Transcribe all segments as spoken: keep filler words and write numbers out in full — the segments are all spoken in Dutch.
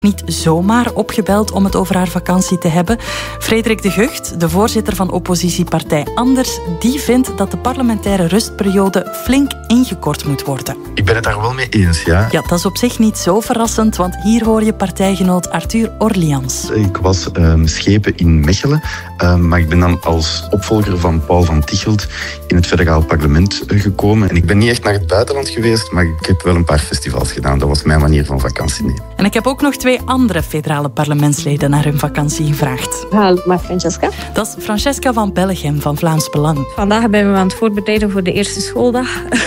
Niet zomaar opgebeld om het over haar vakantie te hebben. Frederik de Gucht, de voorzitter van oppositiepartij Anders, die vindt dat de parlementaire rustperiode flink ingekort moet worden. Ik ben het daar wel mee eens, ja. Ja, dat is op zich niet zo verrassend, want hier hoor je partijgenoot Arthur Orleans. Ik was um, schepen in Mechelen, um, maar ik ben dan als opvolger van Paul van Tichelt in het federaal parlement gekomen. En ik ben niet echt naar het buitenland geweest, maar ik heb wel een paar festivals gedaan. Dat was mijn manier van vakantie nemen. En ik heb ook nog twee andere federale parlementsleden naar hun vakantie gevraagd. Hallo, maar Francesca. Dat is Francesca van Bellegem van Vlaams Belang. Vandaag ben we aan het voorbereiden voor de eerste schooldag.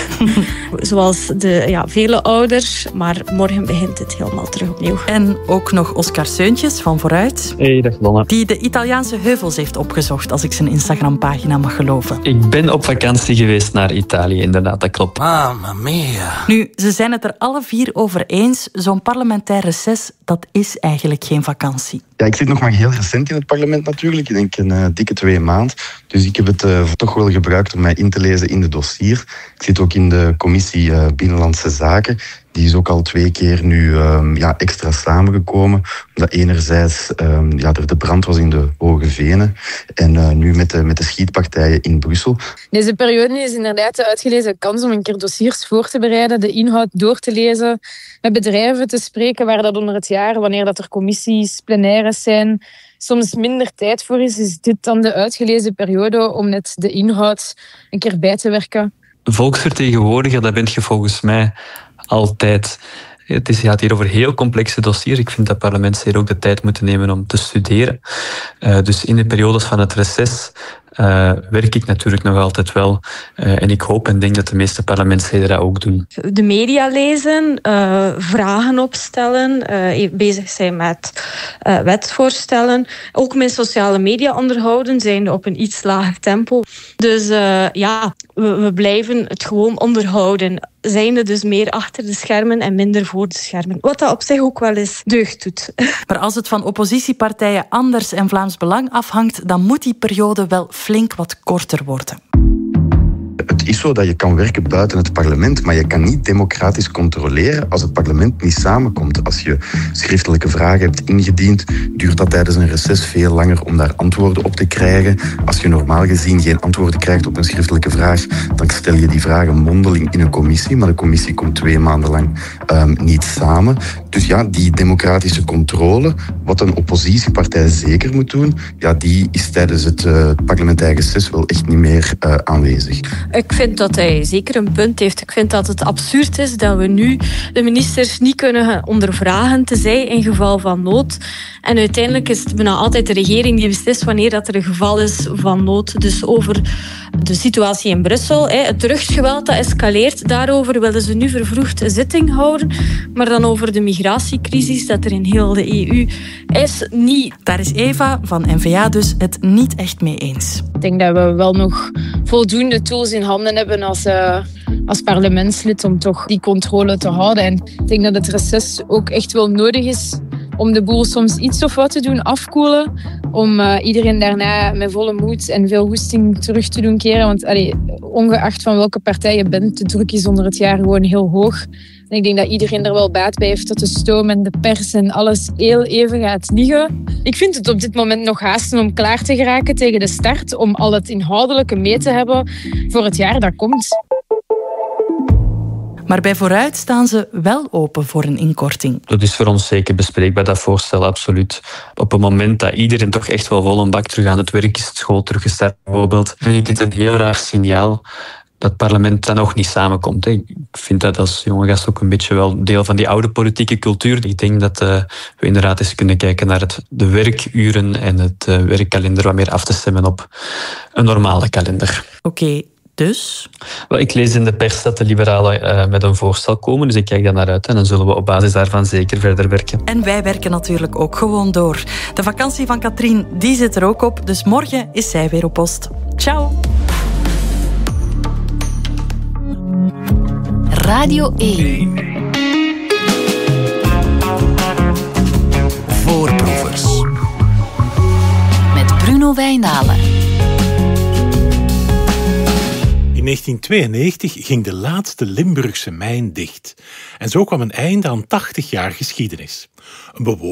Zoals de ja, vele ouders. Maar morgen begint het helemaal terug opnieuw. En ook nog Oscar Seuntjes van Vooruit. Hey, dag Lonna. Die de Italiaanse heuvels heeft opgezocht, als ik zijn Instagram-pagina mag geloven. Ik ben op vakantie geweest naar Italië, inderdaad, dat klopt. Mamma mia. Nu, ze zijn het er alle vier over eens. Zo'n parlementair reces, dat is eigenlijk geen vakantie. Ja, ik zit nog maar heel recent in het parlement natuurlijk. Ik denk een uh, dikke twee maanden. Dus ik heb het uh, toch wel gebruikt om mij in te lezen in de dossier. Ik zit ook in de commissie uh, Binnenlandse Zaken. Die is ook al twee keer nu um, ja, extra samengekomen. Omdat enerzijds um, ja, er de brand was in de Hoge Venen. En uh, nu met de, met de schietpartijen in Brussel. Deze periode is inderdaad de uitgelezen kans om een keer dossiers voor te bereiden. De inhoud door te lezen. Met bedrijven te spreken waar dat onder het jaar, wanneer dat er commissies, plenaires zijn, soms minder tijd voor is. Is dit dan de uitgelezen periode om net de inhoud een keer bij te werken? Volksvertegenwoordiger, dat bent je volgens mij altijd. Het is, gaat hier over heel complexe dossiers. Ik vind dat parlementsleden ook de tijd moeten nemen om te studeren. Uh, dus in de periodes van het reces uh, werk ik natuurlijk nog altijd wel. Uh, en ik hoop en denk dat de meeste parlementsleden dat ook doen. De media lezen, uh, vragen opstellen, uh, bezig zijn met uh, wetsvoorstellen. Ook met sociale media onderhouden, zijn op een iets lager tempo. Dus uh, ja, we, we blijven het gewoon onderhouden. Zijnde dus meer achter de schermen en minder voor de schermen. Wat dat op zich ook wel eens deugd doet. Maar als het van oppositiepartijen Anders en Vlaams Belang afhangt, dan moet die periode wel flink wat korter worden. Het is zo dat je kan werken buiten het parlement, maar je kan niet democratisch controleren als het parlement niet samenkomt. Als je schriftelijke vragen hebt ingediend, duurt dat tijdens een reces veel langer om daar antwoorden op te krijgen. Als je normaal gezien geen antwoorden krijgt op een schriftelijke vraag, dan stel je die vragen mondeling in een commissie, maar de commissie komt twee maanden lang um, niet samen. Dus ja, die democratische controle, wat een oppositiepartij zeker moet doen, ja, die is tijdens het uh, parlementaire reces wel echt niet meer uh, aanwezig. Ik vind dat hij zeker een punt heeft. Ik vind dat het absurd is dat we nu de ministers niet kunnen ondervragen, tenzij in geval van nood. En uiteindelijk is het bijna altijd de regering die beslist wanneer dat er een geval is van nood. Dus over de situatie in Brussel, het drugsgeweld dat escaleert, daarover willen ze nu vervroegd zitting houden. Maar dan over de migratiecrisis dat er in heel de E U is, niet. Daar is Eva van N V A dus het niet echt mee eens. Ik denk dat we wel nog voldoende tools in handen hebben als, uh, als parlementslid om toch die controle te houden. En ik denk dat het reces ook echt wel nodig is om de boel soms iets of wat te doen afkoelen. Om uh, iedereen daarna met volle moed en veel goesting terug te doen keren. Want allee, ongeacht van welke partij je bent, de druk is onder het jaar gewoon heel hoog. En ik denk dat iedereen er wel baat bij heeft dat de stoom en de pers en alles heel even gaat liggen. Ik vind het op dit moment nog haasten om klaar te geraken tegen de start. Om al het inhoudelijke mee te hebben voor het jaar dat komt. Maar bij Vooruit staan ze wel open voor een inkorting. Dat is voor ons zeker bespreekbaar, dat voorstel, absoluut. Op het moment dat iedereen toch echt wel vol een bak terug aan het werk is, school teruggestart bijvoorbeeld, vind ik het een heel raar signaal dat het parlement dan nog niet samenkomt. Ik vind dat als jonge gast ook een beetje wel deel van die oude politieke cultuur. Ik denk dat uh, we inderdaad eens kunnen kijken naar het, de werkuren en het uh, werkkalender wat meer af te stemmen op een normale kalender. Oké. Okay. Dus? Wel, ik lees in de pers dat de liberalen uh, met een voorstel komen, dus ik kijk daar naar uit en dan zullen we op basis daarvan zeker verder werken. En wij werken natuurlijk ook gewoon door. De vakantie van Katrien, die zit er ook op, dus morgen is zij weer op post. Ciao! Radio één. Voorproevers. Met Bruno Wijnalen. In negentien negentien tweeënnegentig ging de laatste Limburgse mijn dicht. En zo kwam een einde aan tachtig jaar geschiedenis. Een